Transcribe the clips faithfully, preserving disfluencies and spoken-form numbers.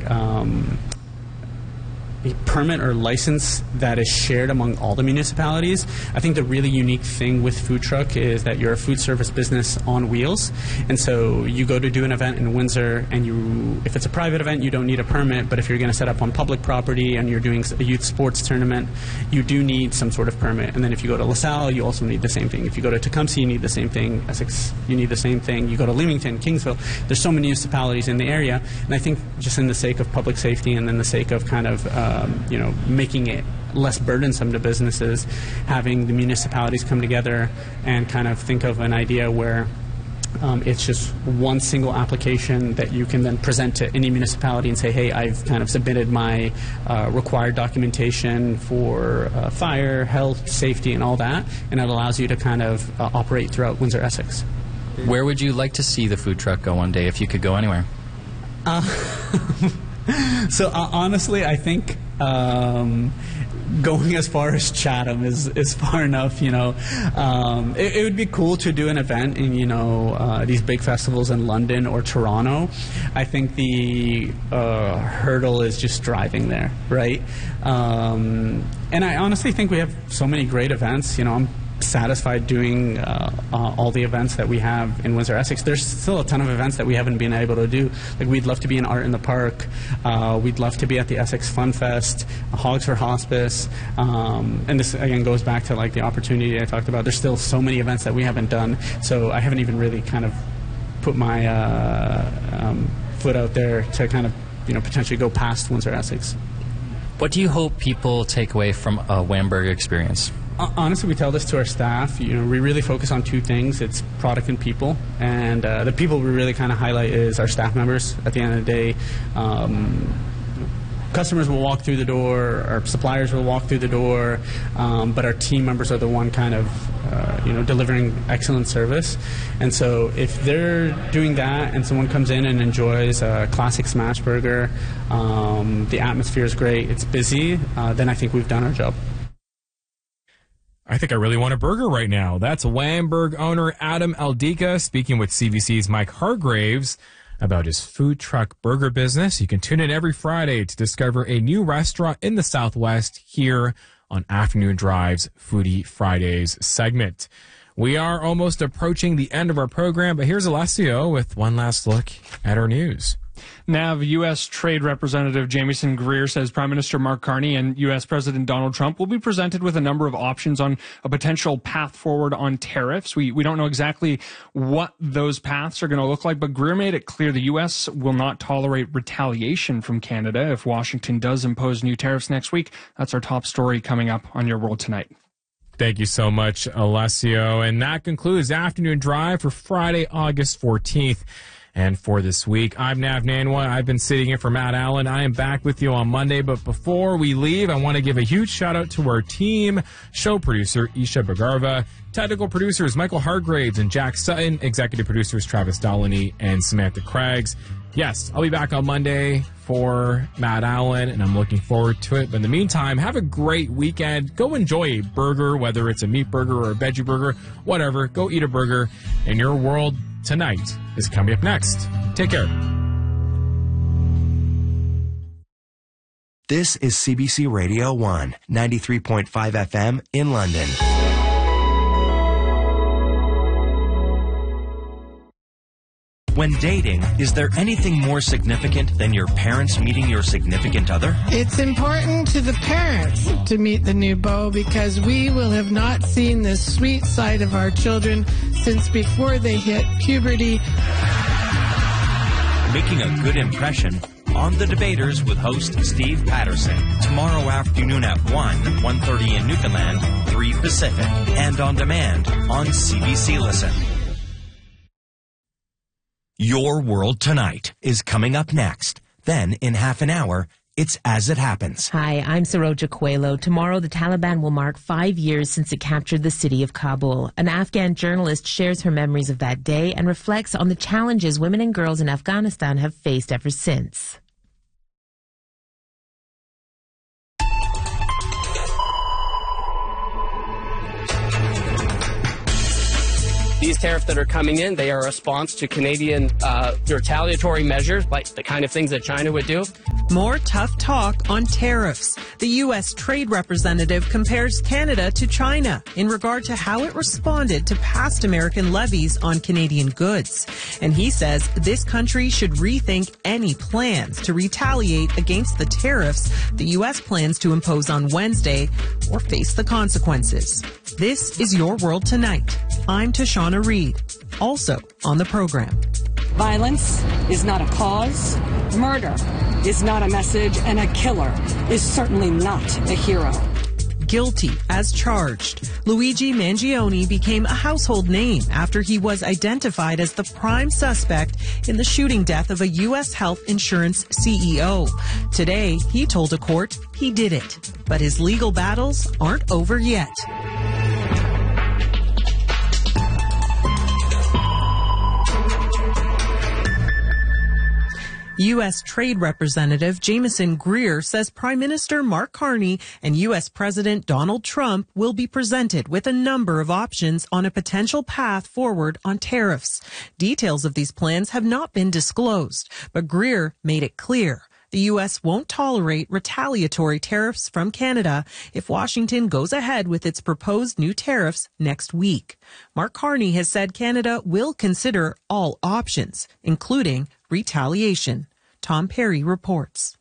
um, a permit or license that is shared among all the municipalities. I think the really unique thing with food truck is that you're a food service business on wheels, and so you go to do an event in Windsor, and you, if it's a private event, you don't need a permit, but if you're going to set up on public property and you're doing a youth sports tournament, you do need some sort of permit. And then if you go to LaSalle, you also need the same thing. If you go to Tecumseh, you need the same thing. Essex, you need the same thing. You go to Leamington, Kingsville, there's so many municipalities in the area, and I think just in the sake of public safety and in the sake of kind of uh, Um, you know, making it less burdensome to businesses, having the municipalities come together and kind of think of an idea where um, it's just one single application that you can then present to any municipality and say, hey, I've kind of submitted my uh, required documentation for uh, fire, health, safety, and all that, and it allows you to kind of uh, operate throughout Windsor, Essex. Where would you like to see the food truck go one day if you could go anywhere? Uh, So uh, honestly, I think um, going as far as Chatham is, is far enough. You know, um, it, it would be cool to do an event in you know uh, these big festivals in London or Toronto. I think the uh, hurdle is just driving there, right? Um, and I honestly think we have so many great events. You know, I'm satisfied doing uh, uh, all the events that we have in Windsor, Essex. There's still a ton of events that we haven't been able to do. Like, we'd love to be in Art in the Park. Uh, we'd love to be at the Essex Fun Fest, Hogs for Hospice. Um, and this, again, goes back to, like, the opportunity I talked about. There's still so many events that we haven't done. So I haven't even really kind of put my uh, um, foot out there to kind of, you know, potentially go past Windsor, Essex. What do you hope people take away from a Wamberg experience? Honestly, we tell this to our staff. You know, we really focus on two things. It's product and people. And uh, the people we really kind of highlight is our staff members. At the end of the day, um, customers will walk through the door, our suppliers will walk through the door, um, but our team members are the one kind of, uh, you know, delivering excellent service. And so if they're doing that and someone comes in and enjoys a classic smash burger, um, the atmosphere is great, it's busy, uh, then I think we've done our job. I think I really want a burger right now. That's Wamberg owner Adam Aldika speaking with C B C's Mike Hargraves about his food truck burger business. You can tune in every Friday to discover a new restaurant in the Southwest here on Afternoon Drive's Foodie Fridays segment. We are almost approaching the end of our program, but here's Alessio with one last look at our news. Nav, U S. Trade Representative Jamieson Greer says Prime Minister Mark Carney and U S. President Donald Trump will be presented with a number of options on a potential path forward on tariffs. We we don't know exactly what those paths are going to look like, but Greer made it clear the U S will not tolerate retaliation from Canada if Washington does impose new tariffs next week. That's our top story coming up on Your World Tonight. Thank you so much, Alessio. And that concludes Afternoon Drive for Friday, August fourteenth. And for this week, I'm Nav Nanwa. I've been sitting in for Matt Allen. I am back with you on Monday. But before we leave, I want to give a huge shout out to our team. Show producer, Isha Bagarva. Technical producers, Michael Hargraves and Jack Sutton. Executive producers, Travis Dollany and Samantha Craggs. Yes, I'll be back on Monday for Matt Allen, and I'm looking forward to it. But in the meantime, have a great weekend. Go enjoy a burger, whether it's a meat burger or a veggie burger, whatever. Go eat a burger. And Your World Tonight is coming up next. Take care. This is C B C Radio one, ninety-three point five F M in London. When dating, is there anything more significant than your parents meeting your significant other? It's important to the parents to meet the new beau because we will have not seen the sweet side of our children since before they hit puberty. Making a good impression on The Debaters with host Steve Patterson. Tomorrow afternoon at one, one thirty in Newfoundland, three Pacific. And on demand on C B C Listen. Your World Tonight is coming up next. Then, in half an hour, it's As It Happens. Hi, I'm Saroja Coelho. Tomorrow, the Taliban will mark five years since it captured the city of Kabul. An Afghan journalist shares her memories of that day and reflects on the challenges women and girls in Afghanistan have faced ever since. These tariffs that are coming in, they are a response to Canadian uh, retaliatory measures, like the kind of things that China would do. More tough talk on tariffs. The U S trade representative compares Canada to China in regard to how it responded to past American levies on Canadian goods. And he says this country should rethink any plans to retaliate against the tariffs the U S plans to impose on Wednesday or face the consequences. This is Your World Tonight. I'm Tashana Reed. Also on the program. Violence is not a cause. Murder is not a message. And a killer is certainly not a hero. Guilty as charged. Luigi Mangione became a household name after he was identified as the prime suspect in the shooting death of a U S health insurance C E O. Today, he told a court he did it. But his legal battles aren't over yet. U S Trade Representative Jamieson Greer says Prime Minister Mark Carney and U S President Donald Trump will be presented with a number of options on a potential path forward on tariffs. Details of these plans have not been disclosed, but Greer made it clear the U S won't tolerate retaliatory tariffs from Canada if Washington goes ahead with its proposed new tariffs next week. Mark Carney has said Canada will consider all options, including retaliation. Tom Perry reports.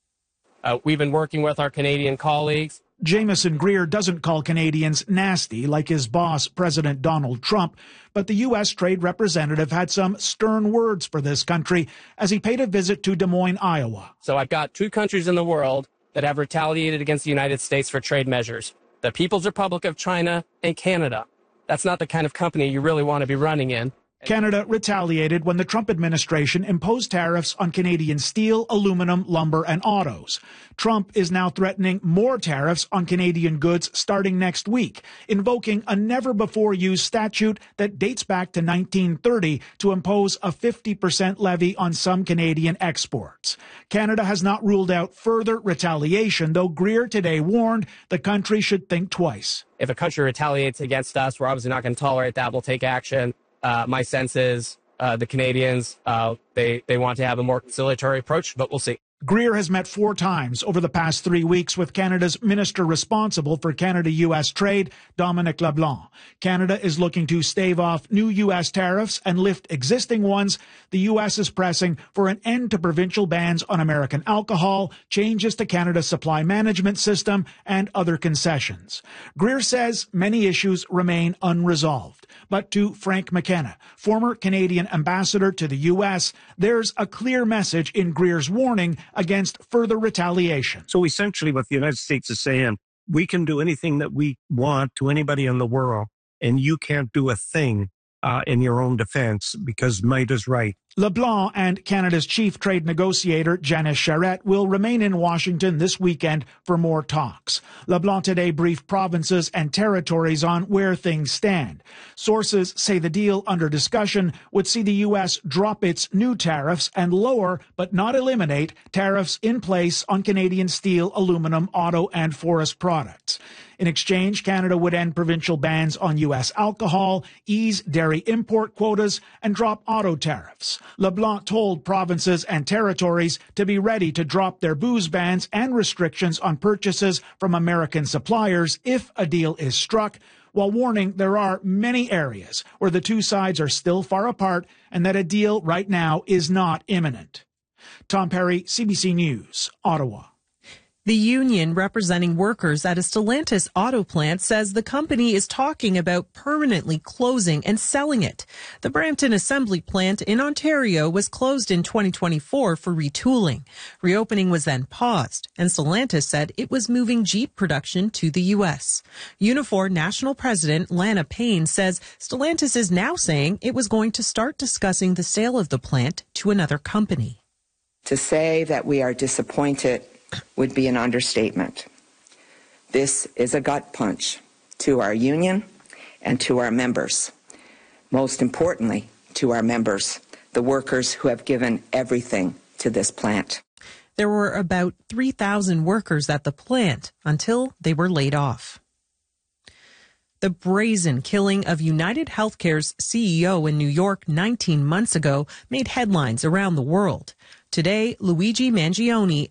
Uh, we've been working with our Canadian colleagues. Jamieson Greer doesn't call Canadians nasty like his boss, President Donald Trump, but the U S trade representative had some stern words for this country as he paid a visit to Des Moines, Iowa. So I've got two countries in the world that have retaliated against the United States for trade measures. The People's Republic of China and Canada. That's not the kind of company you really want to be running in. Canada retaliated when the Trump administration imposed tariffs on Canadian steel, aluminum, lumber, and autos. Trump is now threatening more tariffs on Canadian goods starting next week, invoking a never-before-used statute that dates back to nineteen thirty to impose a fifty percent levy on some Canadian exports. Canada has not ruled out further retaliation, though Greer today warned the country should think twice. If a country retaliates against us, we're obviously not going to tolerate that. We'll take action. Uh, my sense is uh, the Canadians, uh, they, they want to have a more conciliatory approach, but we'll see. Greer has met four times over the past three weeks with Canada's minister responsible for Canada-U S trade, Dominic LeBlanc. Canada is looking to stave off new U S tariffs and lift existing ones. The U S is pressing for an end to provincial bans on American alcohol, changes to Canada's supply management system, and other concessions. Greer says many issues remain unresolved. But to Frank McKenna, former Canadian ambassador to the U S, there's a clear message in Greer's warning against further retaliation. So essentially what the United States is saying, we can do anything that we want to anybody in the world, and you can't do a thing uh, in your own defense because might is right. LeBlanc and Canada's chief trade negotiator, Janice Charette, will remain in Washington this weekend for more talks. LeBlanc today briefed provinces and territories on where things stand. Sources say the deal under discussion would see the U S drop its new tariffs and lower, but not eliminate, tariffs in place on Canadian steel, aluminum, auto, and forest products. In exchange, Canada would end provincial bans on U S alcohol, ease dairy import quotas, and drop auto tariffs. LeBlanc told provinces and territories to be ready to drop their booze bans and restrictions on purchases from American suppliers if a deal is struck, while warning there are many areas where the two sides are still far apart and that a deal right now is not imminent. Tom Perry, C B C News, Ottawa. The union representing workers at a Stellantis auto plant says the company is talking about permanently closing and selling it. The Brampton assembly plant in Ontario was closed in twenty twenty-four for retooling. Reopening was then paused, and Stellantis said it was moving Jeep production to the U S. Unifor National President Lana Payne says Stellantis is now saying it was going to start discussing the sale of the plant to another company. To say that we are disappointed would be an understatement. This is a gut punch to our union and to our members. Most importantly, to our members, the workers who have given everything to this plant. There were about three thousand workers at the plant until they were laid off. The brazen killing of United Healthcare's C E O in New York nineteen months ago made headlines around the world. Today, Luigi Mangione